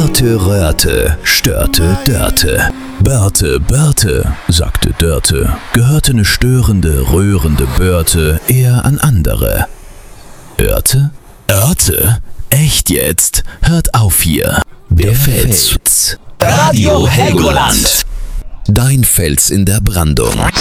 Rörte, rörte, störte, dörte. Börte, sagte Dörte, gehörte ne störende, rührende Börte eher an andere. Örte? Echt jetzt? Hört auf hier. Der Fels. Radio Helgoland. Dein Fels in der Brandung.